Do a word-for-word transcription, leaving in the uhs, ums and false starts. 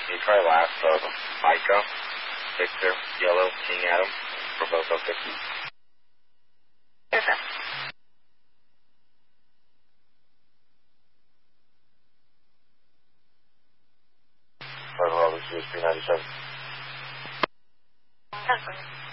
You try last of Micah, Victor, Yellow, King Adam, for both of them. Yes, sir. Federal Robert, three ninety-seven. Yes, sir.